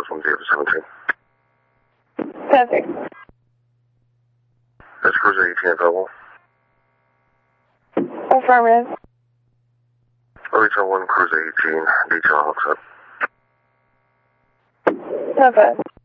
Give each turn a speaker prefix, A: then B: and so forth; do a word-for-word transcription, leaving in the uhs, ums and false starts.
A: one David seventeen.
B: Perfect.
A: That's Cruiser eighteen available.
B: Affirmative.
A: Retail one, Cruiser eighteen, detail hooks up.
B: Perfect.